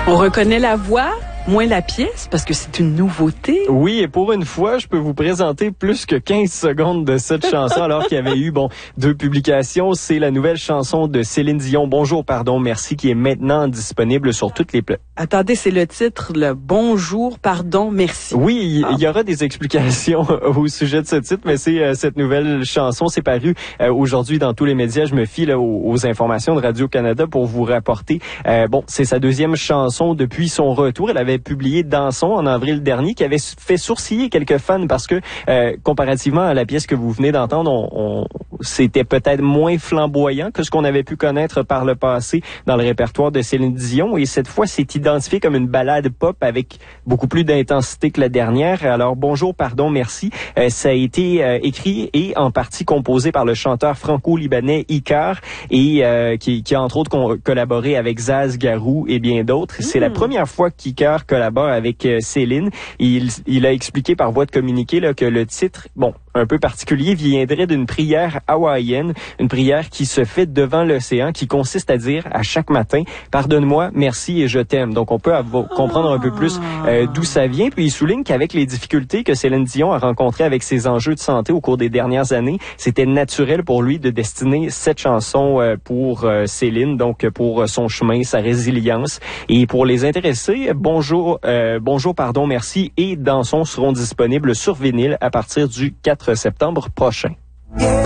On reconnaît la voix, moins la pièce, parce que c'est une nouveauté. Oui, et pour une fois, je peux vous présenter plus que 15 secondes de cette chanson, alors qu'il y avait eu, 2 publications. C'est la nouvelle chanson de Céline Dion, Bonjour, pardon, merci, qui est maintenant disponible sur toutes les plateformes. Attendez, c'est le titre, le Bonjour, pardon, merci. Oui, il y aura des explications au sujet de ce titre, mais c'est cette nouvelle chanson, c'est paru aujourd'hui dans tous les médias. Je me fie là, aux informations de Radio-Canada pour vous rapporter. C'est sa deuxième chanson depuis son retour. Elle avait publié Dansons en avril dernier, qui avait fait sourciller quelques fans parce que comparativement à la pièce que vous venez d'entendre, c'était peut-être moins flamboyant que ce qu'on avait pu connaître par le passé dans le répertoire de Céline Dion. Et cette fois, c'est identifié comme une ballade pop avec beaucoup plus d'intensité que la dernière. Alors, Bonjour, pardon, merci. Ça a été écrit et en partie composé par le chanteur franco-libanais Icar et qui a entre autres collaboré avec Zaz, Garou et bien d'autres. C'est la première fois qu'Icar collabore avec Céline. Il a expliqué par voie de communiqué là, que le titre, un peu particulier, viendrait d'une prière hawaïenne, une prière qui se fait devant l'océan, qui consiste à dire à chaque matin « Pardonne-moi, merci et je t'aime ». Donc, on peut comprendre un peu plus d'où ça vient. Puis, il souligne qu'avec les difficultés que Céline Dion a rencontrées avec ses enjeux de santé au cours des dernières années, c'était naturel pour lui de destiner cette chanson pour Céline, donc pour son chemin, sa résilience. Et pour les intéressés, Bonjour, pardon, merci et Dansons seront disponibles sur vinyle à partir du 4 septembre prochain.